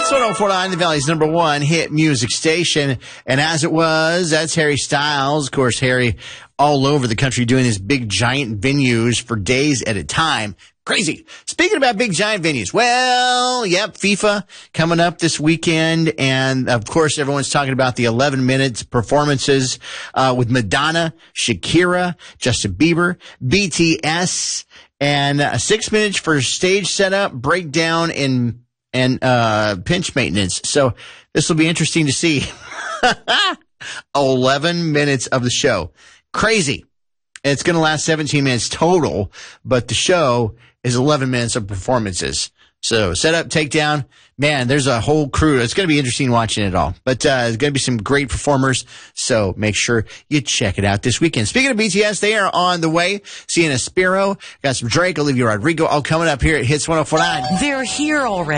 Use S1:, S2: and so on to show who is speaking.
S1: Hits 104.9, the Valley's #1 hit music station. And as it was, that's Harry Styles. Of course, Harry all over the country doing these big giant venues for days at a time. Crazy. Speaking about big giant venues, well, yep, FIFA coming up this weekend. And of course, everyone's talking about the 11 minutes performances, with Madonna, Shakira, Justin Bieber, BTS, and 6 minutes for stage setup, breakdown, and pinch maintenance. So this will be interesting to see. 11 minutes of the show. Crazy. It's going to last 17 minutes total, but the show is 11 minutes of performances. So setup, takedown, man, there's a whole crew. It's going to be interesting watching it all. But there's going to be some great performers, so make sure you check it out this weekend. Speaking of BTS, they are on the way. Sienna Spiro, got some Drake, Olivia Rodrigo, all coming up here at Hits 104.9.
S2: They're here already.